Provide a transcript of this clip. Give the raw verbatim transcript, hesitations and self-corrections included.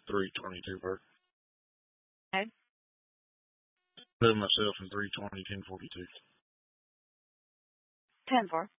three twenty-two Burke. Okay. Put myself in three twenty, ten forty-two. ten four.